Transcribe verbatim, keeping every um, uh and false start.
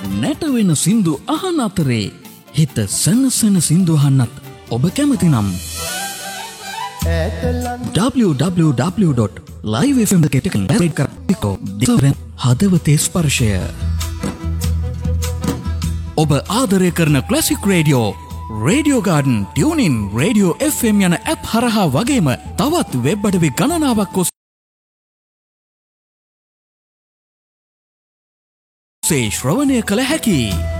නැටවෙන සින්දු අහන අතරේ හිත සනසන සින්දු අහන්නත් ඔබ කැමති නම් double-u double-u double-u dot live f m dot com හදවතේ ස්පර්ශය. ඔබ ආදරය කරන classic radio, radio garden, tuning, radio F M යන ඇප් හරහා වගේම තවත් වෙබ් අඩවි ගණනාවක් ඔස්සේ ශ්‍රවණය කළ හැකියි.